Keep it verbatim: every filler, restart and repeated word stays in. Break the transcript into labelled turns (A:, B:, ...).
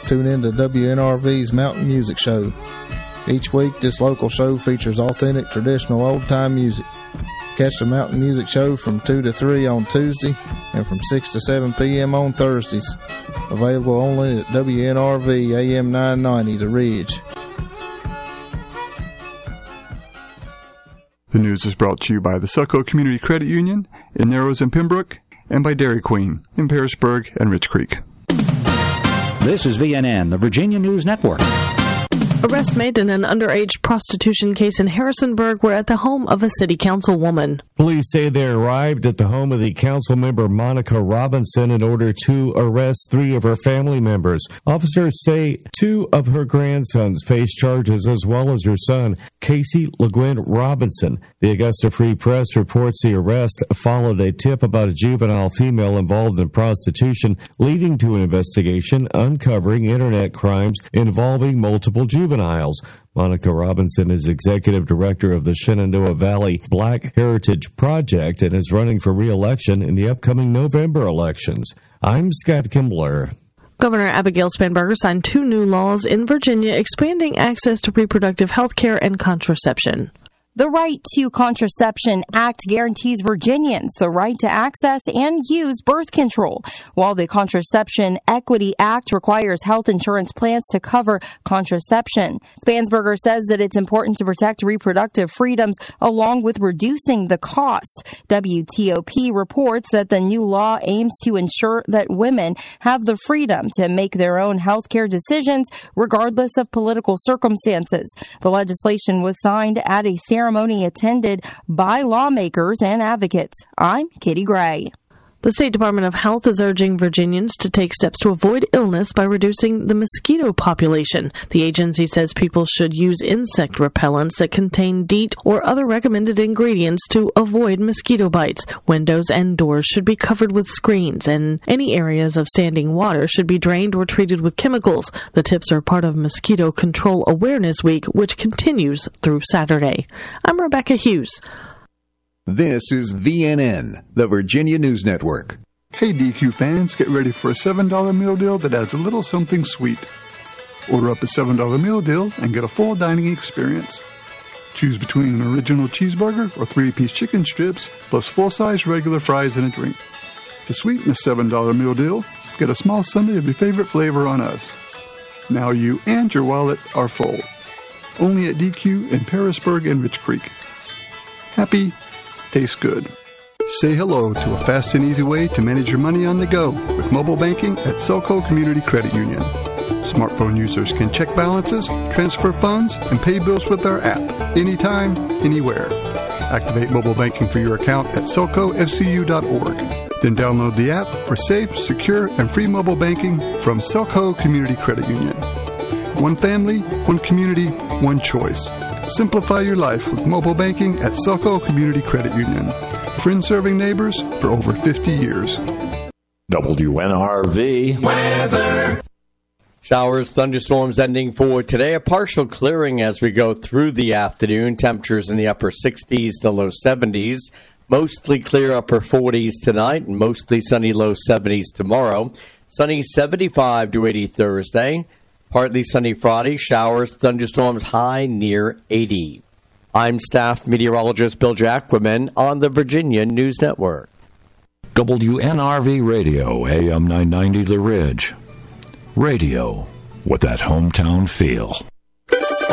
A: tune in to W N R V's Mountain Music Show. Each week, this local show features authentic, traditional, old-time music. Catch the Mountain Music Show from two to three on Tuesday and from six to seven p.m. on Thursdays. Available only at W N R V A M nine ninety, The Ridge.
B: The news is brought to you by the Selco Community Credit Union in Narrows and Pembroke, and by Dairy Queen in Pearisburg and Rich Creek.
C: This is V N N, the Virginia News Network.
D: Arrests made in an underage prostitution case in Harrisonburg were at the home of a city councilwoman.
E: Police say they arrived at the home of the council member Monica Robinson in order to arrest three of her family members. Officers say two of her grandsons face charges, as well as her son, Casey LeGuin Robinson. The Augusta Free Press reports the arrest followed a tip about a juvenile female involved in prostitution, leading to an investigation uncovering internet crimes involving multiple juveniles. Monica Robinson is executive director of the Shenandoah Valley Black Heritage Project and is running for re-election in the upcoming November elections. I'm Scott Kimbler.
D: Governor Abigail Spanberger signed two new laws in Virginia expanding access to reproductive health care and contraception.
F: The Right to Contraception Act guarantees Virginians the right to access and use birth control, while the Contraception Equity Act requires health insurance plans to cover contraception. Spansberger says that it's important to protect reproductive freedoms along with reducing the cost. W T O P reports that the new law aims to ensure that women have the freedom to make their own health care decisions regardless of political circumstances. The legislation was signed at a ceremony ceremony attended by lawmakers and advocates. I'm Kitty Gray.
D: The State Department of Health is urging Virginians to take steps to avoid illness by reducing the mosquito population. The agency says people should use insect repellents that contain DEET or other recommended ingredients to avoid mosquito bites. Windows and doors should be covered with screens, and any areas of standing water should be drained or treated with chemicals. The tips are part of Mosquito Control Awareness Week, which continues through Saturday. I'm Rebecca Hughes.
G: This is V N N, the Virginia News Network.
B: Hey D Q fans, get ready for a seven dollar meal deal that adds a little something sweet. Order up a seven dollar meal deal and get a full dining experience. Choose between an original cheeseburger or three-piece chicken strips, plus full-size regular fries and a drink. To sweeten the seven dollar meal deal, get a small sundae of your favorite flavor on us. Now you and your wallet are full. Only at D Q in Pearisburg and Rich Creek. Happy, tastes good. Say hello to a fast and easy way to manage your money on the go with mobile banking at Selco Community Credit Union. Smartphone users can check balances, transfer funds, and pay bills with our app anytime, anywhere. Activate mobile banking for your account at selco f c u dot org. Then download the app for safe, secure, and free mobile banking from Selco Community Credit Union. One family, one community, one choice. Simplify your life with mobile banking at Selco Community Credit Union. Friends serving neighbors for over fifty years.
H: W N R V weather. Showers, thunderstorms ending for today. A partial clearing as we go through the afternoon. Temperatures in the upper sixties to low seventies. Mostly clear upper forties tonight and mostly sunny low seventies tomorrow. Sunny seventy-five to eighty Thursday. Partly sunny Friday, showers, thunderstorms high near eighty. I'm staff meteorologist Bill Jacquemin on the Virginia News Network.
C: W N R V Radio, A M nine ninety The Ridge. Radio with that hometown feel.